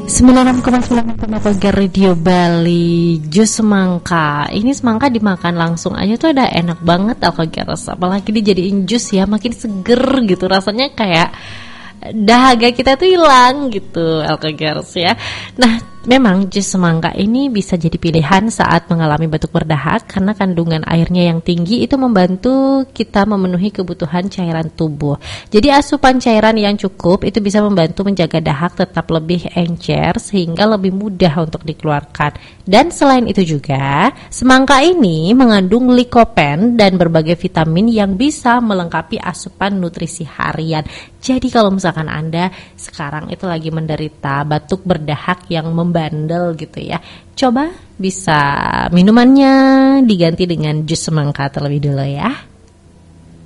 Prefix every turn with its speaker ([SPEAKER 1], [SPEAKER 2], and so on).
[SPEAKER 1] 96,9 Pogar Radio Bali. Jus semangka. Ini semangka dimakan langsung aja tuh udah enak banget Alkogers. Apalagi dijadiin jus ya, makin seger gitu. Rasanya kayak dahaga kita tuh hilang gitu Alkogers ya. Nah, memang jus semangka ini bisa jadi pilihan saat mengalami batuk berdahak karena kandungan airnya yang tinggi itu membantu kita memenuhi kebutuhan cairan tubuh. Jadi asupan cairan yang cukup itu bisa membantu menjaga dahak tetap lebih encer sehingga lebih mudah untuk dikeluarkan. Dan selain itu juga, semangka ini mengandung likopen dan berbagai vitamin yang bisa melengkapi asupan nutrisi harian. Jadi kalau misalkan Anda sekarang itu lagi menderita batuk berdahak yang membandel gitu ya, coba bisa minumannya diganti dengan jus semangka terlebih dulu ya.